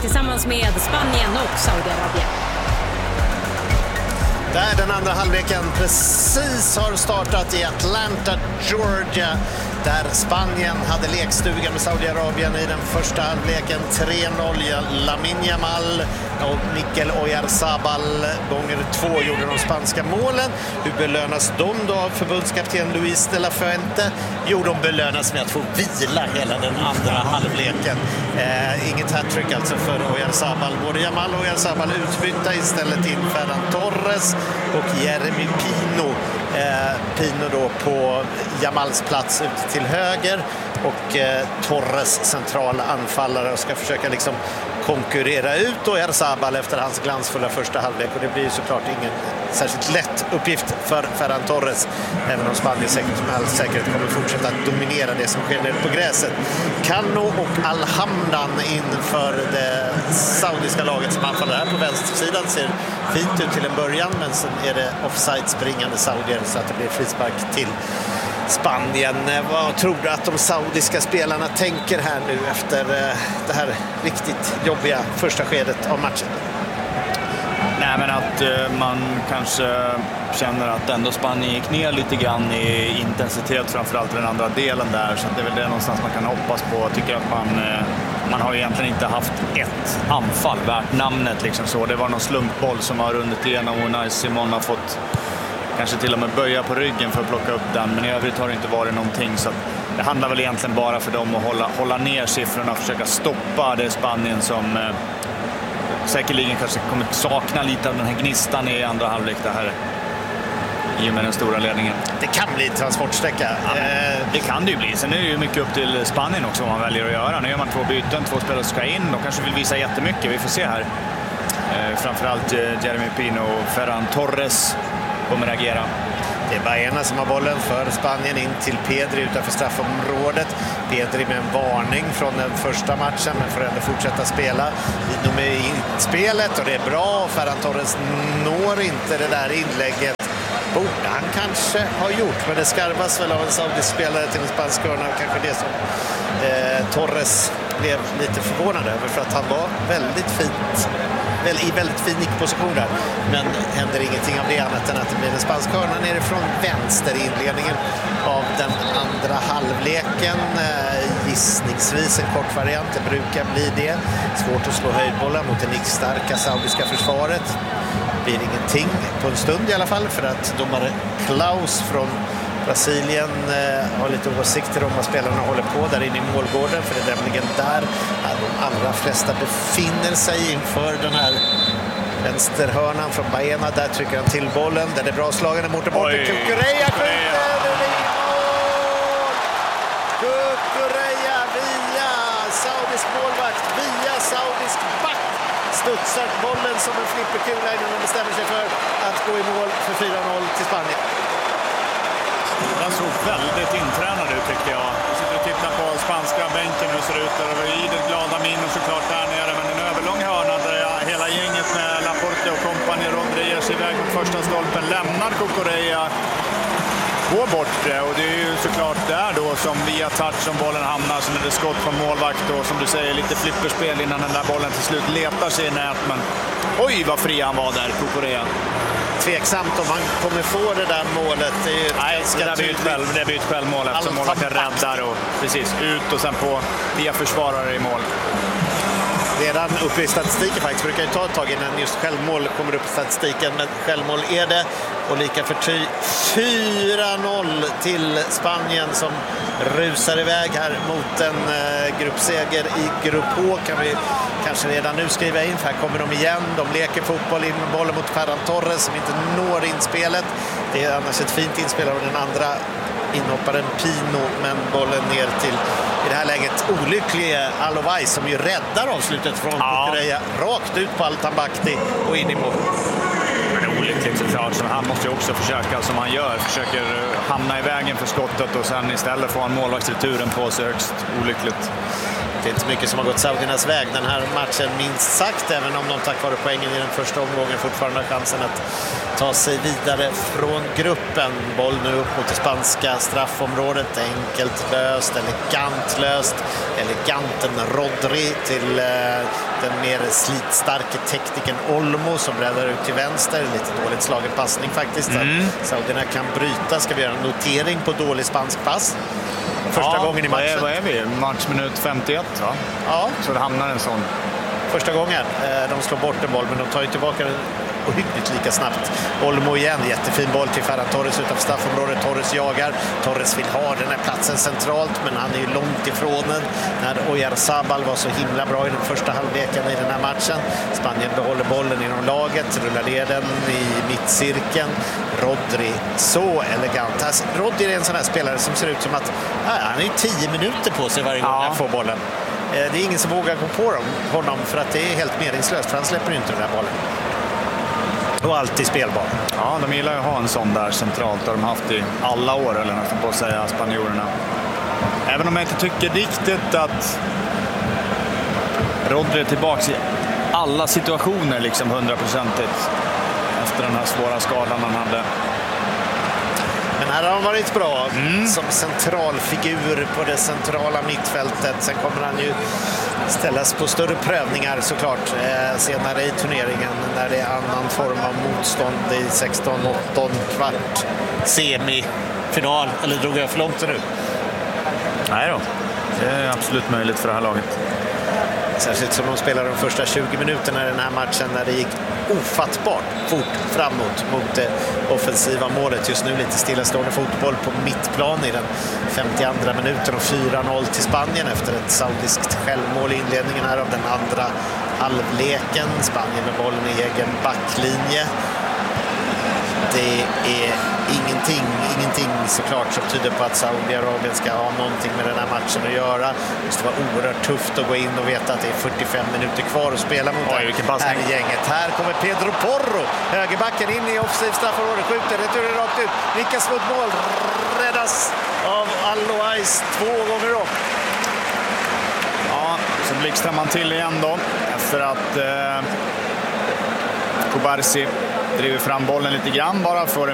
tillsammans med Spanien och Saudiarabien. Där den andra halvleken precis har startat i Atlanta, Georgia, där Spanien hade lekstuga med Saudiarabien i den första halvleken. 3-0. Lamine Yamal och Mikel Oyarzabal gånger 2 gjorde de spanska målen. Hur belönas de då av förbundskapten Luis de la Fuente? Jo, de belönas med att få vila hela den andra halvleken. Inget hattrick alltså för Oyarzabal. Både Yamal och Oyarzabal utbytta istället in Ferran Torres och Jeremy Pino. Pino då på Yamals plats ut till höger och Torres centrala anfallare och ska försöka liksom konkurrera ut Oyarzabal efter hans glansfulla första halvlek, och det blir ju såklart ingen särskilt lätt uppgift för Ferran Torres, även om Spanien säkert med all säkerhet kommer fortsätta att dominera det som sker nere på gräset. Cano och Alhamdan inför det saudiska laget som anfaller här på vänstersidan. Ser fint ut till en början, men sen är det offside springande saudier så att det blir frispark till Spanien. Vad tror du att de saudiska spelarna tänker här nu efter det här riktigt jobbiga första skedet av matchen? Nej, men att man kanske känner att ändå Spanien gick ner lite grann i intensitet, framförallt i den andra delen där, så det är väl det någonstans man kan hoppas på. Jag tycker att man har egentligen inte haft ett anfall värt namnet liksom så. Det var någon slumpboll som har runnit igenom och Unai Simon har fått kanske till och med böja på ryggen för att plocka upp den, men i övrigt har det inte varit någonting, så det handlar väl egentligen bara för dem att hålla ner siffrorna och försöka stoppa det Spanien som säkerligen kanske kommer sakna lite av den här gnistan i andra halvlek det här i och med den stora ledningen. Det kan bli transportsträcka. Ja, det kan det ju bli. Sen är det ju mycket upp till Spanien också vad man väljer att göra. Nu gör man 2 byten, 2 spelare ska in. De kanske vill visa jättemycket, vi får se här. Framförallt Jeremy Pino och Ferran Torres kommer reagera. Det är Baena som har bollen för Spanien in till Pedri utanför straffområdet. Pedri med en varning från den första matchen, men får ändå fortsätta spela. De är i spelet och det är bra. Ferran Torres når inte det där inlägget. Borde han kanske ha gjort, men det skarvas väl av en saudisk spelare till en spansk hörna. Kanske det som Torres blev lite förvånad över, för att han var väldigt fint i väldigt fin nickposition där, men händer ingenting av det annat än att det blir en spansk hörna nerifrån vänster i inledningen av den andra halvleken. Gissningsvis en kort variant, det brukar bli det. Svårt att slå höjdbollar mot det nickstarka saudiska försvaret. Det blir ingenting på en stund i alla fall, för att domare Klaus från Brasilien har lite åsikter om vad spelarna håller på där inne i målgården, för det är nämligen där de allra flesta befinner sig inför den här vänsterhörnan från Baena. Där trycker han till bollen, där det är bra slagande mot bort. Cucurella skjuter, det blir mål! Cucurella via saudisk målvakt, via saudisk back, studsar bollen som en flipperkula innan de bestämmer sig för att gå i mål för 4-0 till Spanien. Den såg väldigt intränad ut tycker jag. Jag sitter och tittar på spanska bänken och ser ut där. Det var idel glada minor såklart där nere. Men en överlång hörna där hela gänget med Laporte och kompani Rodriguez iväg mot första stolpen. Lämnar Cucurella på bortre. Och det är ju såklart där då som via touch som bollen hamnar. Så är det skott från målvakt och som du säger lite flipperspel innan den där bollen till slut letar sig i nät. Men oj vad fri han var där, Cucurella. Tveksamt om han kommer få det där målet. Nej, det blir ett självmål eftersom målvakten räddar och precis ut och sen på via försvarare i mål. Redan uppe i statistiken faktiskt, brukar ju ta ett tag innan just självmål kommer upp i statistiken, men självmål är det, och lika förty 4-0 till Spanien som rusar iväg här mot en gruppseger i grupp H, kan vi kanske redan nu skriva in, för här kommer de igen. De leker fotboll in med bollen mot Ferran Torres som inte når inspelet. Det är annars ett fint inspel av den andra inhopparen Pino, men bollen ner till i det här läget olyckliga Alovai som ju räddar avslutet från Cucurella rakt ut på Al-Tambakti och in i mål. Men det är olyckligt såklart, så han måste ju också försöka som han gör, försöker hamna i vägen för skottet och sen istället få en målvaktsreturen på sig, högst olyckligt. Det är inte mycket som har gått saudiernas väg den här matchen, minst sagt, även om de tack vare poängen i den första omgången fortfarande har chansen att ta sig vidare från gruppen. Boll nu upp mot det spanska straffområdet, enkelt löst, elegant löst. Eleganten Rodri till den mer slitstarke tekniken Olmo som breddar ut till vänster. Lite dåligt slagen passning faktiskt. Saudierna kan bryta. Ska vi göra en notering på dålig spansk pass? Första gången i matchen. Vad är vi? Matchminut 51, va? Ja. Så det hamnar en sån. Första gången. De slår bort en boll, men de tar ju tillbaka den ohyggligt lika snabbt. Olmo igen, jättefin boll till Ferran Torres utanför straffområdet. Torres jagar. Torres vill ha den här platsen centralt, men han är ju långt ifrån den. När Oyarzabal var så himla bra i den första halvleken i den här matchen. Spanien behåller bollen inom laget, rullar ner den i mittcirkeln. Rodri, så elegant. Alltså, Rodri är en sån här spelare som ser ut som att han är 10 minuter på sig varje gång han får bollen. Det är ingen som vågar gå på honom för att det är helt meningslöst, för han släpper ju inte den här bollen. Och alltid spelbar. Ja, de gillar ju att ha en sån där centralt. Det har de haft i alla år, eller nästan på att säga, spanjorerna. Även om jag inte tycker riktigt att Rodri är tillbaka i alla situationer liksom 100%igt efter den här svåra skadan han hade. Men här har han varit bra som centralfigur på det centrala mittfältet. Sen kommer han ju ställas på större prövningar såklart senare i turneringen när det är annan form av motstånd i 16, 18, kvart, semifinal. Eller drog jag för långt nu? Nej då, det är absolut möjligt för det här laget. Särskilt som de spelade de första 20 minuterna i den här matchen när det gick ofattbart fort framåt mot det offensiva målet. Just nu lite stillastående fotboll på mittplan i den 52 minuten och 4-0 till Spanien efter ett saudiskt självmål i inledningen här av den andra halvleken. Spanien med bollen i egen backlinje. Det är ingenting såklart som tyder på att Saudiarabien ska ha någonting med den här matchen att göra. Det måste vara oerhört tufft att gå in och veta att det är 45 minuter kvar att spela mot här gänget. Här kommer Pedro Porro, högerbacken in i offensiv straffområde, skjuter returen rakt ut, nickas mot mål, räddas av Alloais 2 gånger om. Ja, så blixtrar man till igen då efter att Kubarsi driver fram bollen lite grann bara för